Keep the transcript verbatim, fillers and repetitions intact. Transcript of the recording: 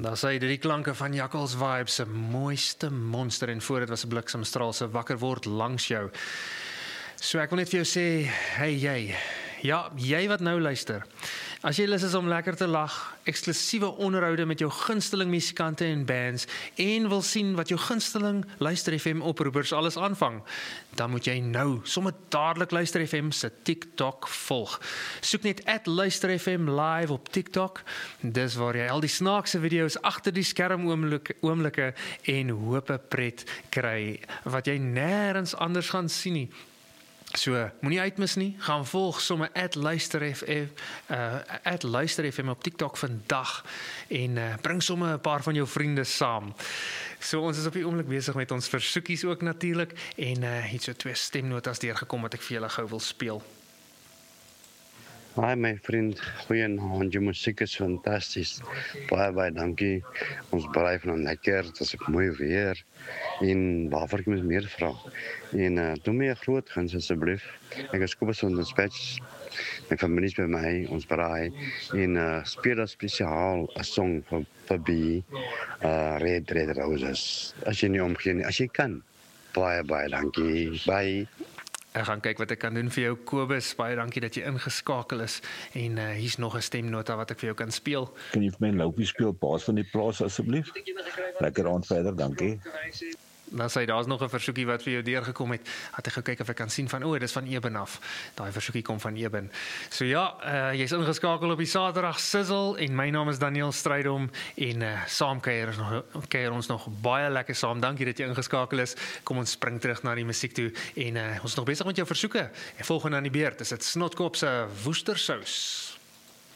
Daar sê dit die klanke van Jakkals Vibes se mooiste monster en voor dit was 'n bliksemstraal se wakker word langs jou. So ek wil net vir jou sê, hey jy, ja, jy wat nou luister. As jy lus is om lekker te lag, eksklusiewe onderhoude met jou gunsteling musikante en bands en wil sien wat jou gunsteling Luister F M oproepers alles aanvang, dan moet jy nou sommer dadelik Luister F M se TikTok volg. Soek net at Luister F M live op TikTok. Dis waar jy al die snaakse video's agter die skerm oomblikke, oomblikke en hope pret kry wat jy nêrens anders gaan sien nie. So, moenie uitmis nie, gaan volg sommer at Luister F M, uh, at Luister F M op TikTok vandag en uh, bring sommer 'n paar van jou vriende saam. So, ons is op die oomblik besig met ons versoekies ook natuurlik en uh, het so twee stemnotas deurgekom wat ek vir julle gou wil speel. Hi my vriend, goeienaand, jou musiek is fantasties. Baie baie dankie. Ons bly van lekker, dit is ook mooi weer. En waarvoor ek moet meer vra. En uh, doe my 'n groot guns asseblief. Ek is Kobus van Dispatch. My familie is by my, ons braai en uh, speel as spesiaal 'n song vir vir B, uh, Red Red Roses. As jy nie omgee nie, as jy kan. Baie baie dankie. Bye. Ek gaan kyk wat ek kan doen vir jou, Kobus. Baie dankie dat jy ingeskakel is. En uh, hier's nog 'n stemnota wat ek vir jou kan speel. Kan jy vir my 'n loupie speel, Paas van die plaas asseblief? Lekker aand verder, dankie. Dan sê daar's nog 'n versoekie wat vir jou deurgekom het. Het ek gou kyk of ek kan sien van o, dis van Eben af. Daai versoekie kom van Eben. So ja, uh, jy's ingeskakel op die Saterdag Sizzle en my naam is Daniel Strydom en uh, saam kuier ons nog kuier ons nog baie lekker saam. Dankie dat jy ingeskakel is. Kom ons spring terug na die musiek toe en uh, ons is nog besig met jou versoeke. En volgende aan die beurt is dit Snotkop se Woestersous.